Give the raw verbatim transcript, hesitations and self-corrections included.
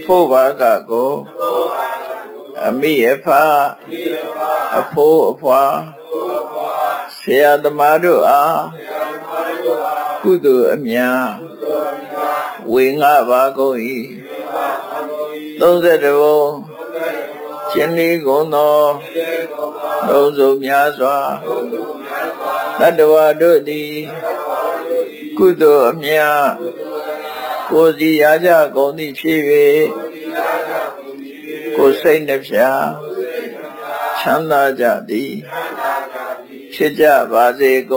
ဖို့ဘာကကိုအမိအဖအဖိုးအဖွာဆရာသမားတို့အားကုသိုလ်အမြတ်ဝေငှပါကုန်၏သုံးဆယ်တဘုံရှင်လေးကုန်သောလုံးစုံများစွာတတ္တဝါတို့သည်ကုသိုလ်အမြတ်ကိုယ်စီရကြကုန်သည်ဖြစ်၍ကိုယ်စိတ်နှပြချမ်းသာကြသည်ဖြစ်ကြပါစေကုန်